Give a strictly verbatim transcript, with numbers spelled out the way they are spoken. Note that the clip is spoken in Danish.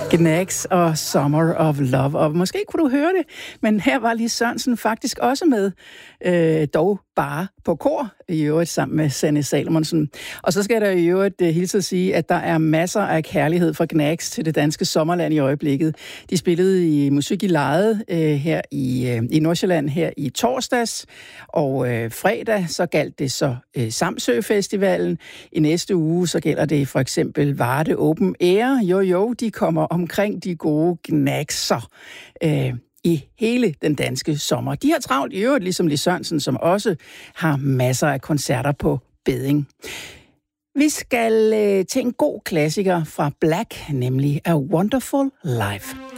Gnags og Summer of Love. Og måske kunne du høre det, men her var Lis Sørensen faktisk også med, øh, dog bare på kor, i øvrigt sammen med Sanne Salomonsen. Og så skal der i øvrigt uh, hilse at sige, at der er masser af kærlighed fra Gnags til det danske sommerland i øjeblikket. De spillede i Musik i Lejet øh, her i, øh, i Nordsjælland her i torsdags, og øh, fredag så galt det så øh, Samsø Festivalen. I næste uge så gælder det for eksempel Varde Open Air. Jo jo, de kommer omkring de gode Gnagser øh, i hele den danske sommer. De har travlt i øvrigt, ligesom Lis Sørensen, som også har masser af koncerter på bedding. Vi skal øh, til en god klassiker fra Black, nemlig A Wonderful Life.